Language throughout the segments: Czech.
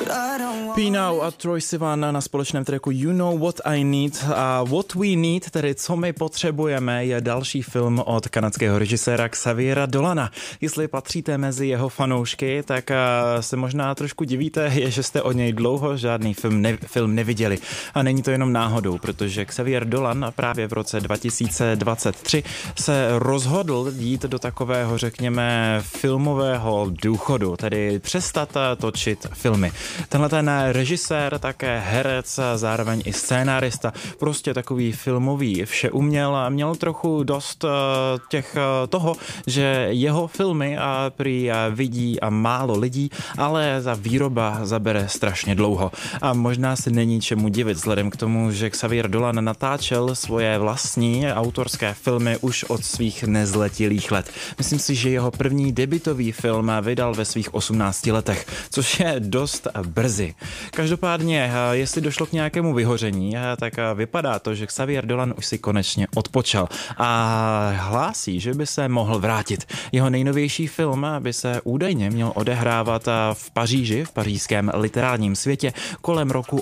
P-Now a Troye Sivan na společném tracku You Know What I Need a What We Need, tedy co my potřebujeme, je další film od kanadského režiséra Xaviera Dolana. Jestli patříte mezi jeho fanoušky, tak se možná trošku divíte, že jste od něj dlouho žádný film neviděli. A není to jenom náhodou, protože Xavier Dolan právě v roce 2023 se rozhodl jít do takového, řekněme, filmového důchodu, tedy přestat točit filmy. Tenhle ten režisér, také herec, zároveň i scénárista, prostě takový filmový všeuměl a měl trochu dost toho, že jeho filmy prý vidí a málo lidí, ale za výroba zabere strašně dlouho. A možná se není čemu divit, vzhledem k tomu, že Xavier Dolan natáčel svoje vlastní autorské filmy už od svých nezletilých let. Myslím si, že jeho první debutový film vydal ve svých 18 letech, což je dost brzy. Každopádně, jestli došlo k nějakému vyhoření, tak vypadá to, že Xavier Dolan už si konečně odpočal a hlásí, že by se mohl vrátit. Jeho nejnovější film by se údajně měl odehrávat v Paříži, v pařížském literárním světě kolem roku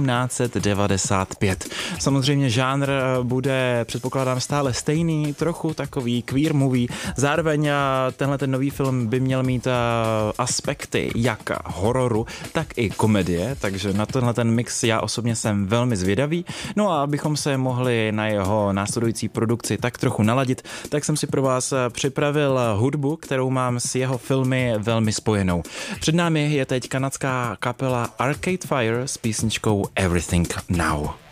1895. Samozřejmě žánr bude, předpokládám, stále stejný, trochu takový queer movie. Zároveň tenhle ten nový film by měl mít aspekty jak hororu, tak i komedie, takže na tenhle ten mix já osobně jsem velmi zvědavý. No a abychom se mohli na jeho následující produkci tak trochu naladit, tak jsem si pro vás připravil hudbu, kterou mám s jeho filmy velmi spojenou. Před námi je teď kanadská kapela Arcade Fire s písničkou Everything Now.